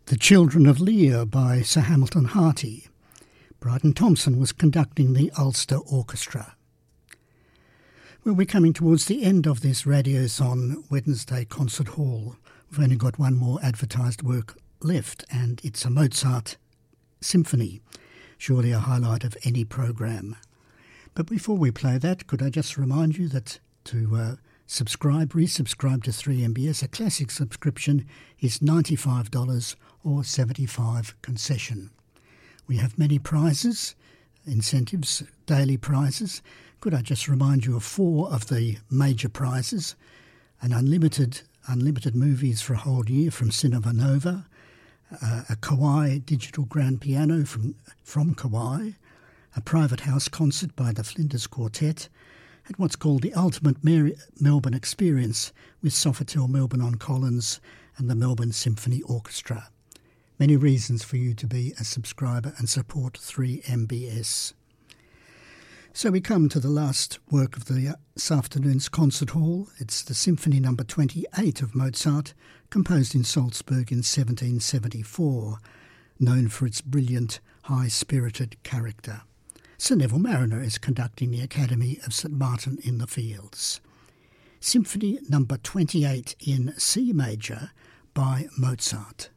The Children of Lear by Sir Hamilton Harty. Bryden Thompson was conducting the Ulster Orchestra. Well, we're coming towards the end of this Radiothon Wednesday Concert Hall. We've only got one more advertised work left, and it's a Mozart symphony, surely a highlight of any program. But before we play that, could I just remind you that to resubscribe to 3MBS, a classic subscription is $95 or $75 concession. We have many prizes, incentives, daily prizes. Could I just remind you of 4 of the major prizes? An unlimited movies for a whole year from Cinema Nova, a Kawai digital grand piano from Kawai, a private house concert by the Flinders Quartet, and what's called the Ultimate Melbourne Experience with Sofitel Melbourne on Collins and the Melbourne Symphony Orchestra. Many reasons for you to be a subscriber and support 3MBS. So we come to the last work of this afternoon's concert hall. It's the Symphony No. 28 of Mozart, composed in Salzburg in 1774, known for its brilliant, high-spirited character. Sir Neville Marriner is conducting the Academy of St Martin in the Fields. Symphony No. 28 in C major by Mozart.